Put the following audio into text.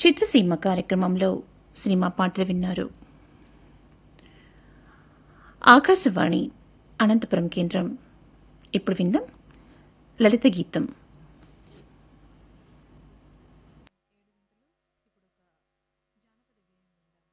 చిత్రసీమ కార్యక్రమంలో సినిమా పాటలు విన్నారు. ఆకాశవాణి అనంతపురం కేంద్రం. ఇప్పుడు విందాం లలిత గీతం.